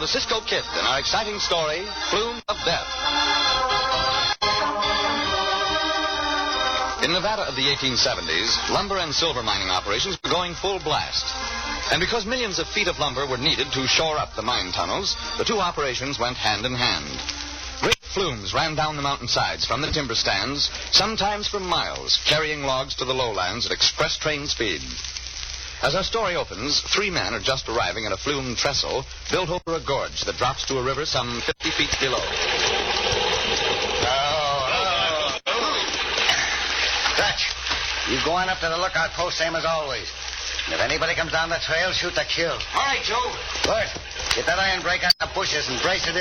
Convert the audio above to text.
to Cisco Kid in our exciting story, Flume of Death. In Nevada of the 1870s, lumber and silver mining operations were going full blast. And because millions of feet of lumber were needed to shore up the mine tunnels, the two operations went hand in hand. Great flumes ran down the mountainsides from the timber stands, sometimes for miles, carrying logs to the lowlands at express train speed. As our story opens, 3 men are just arriving at a flume trestle built over a gorge that drops to a river some 50 feet below. Dutch, you go on up to the lookout post, same as always. And if anybody comes down the trail, shoot to kill. All right, Joe. Good. Get that iron brake on the bushes and brace it in.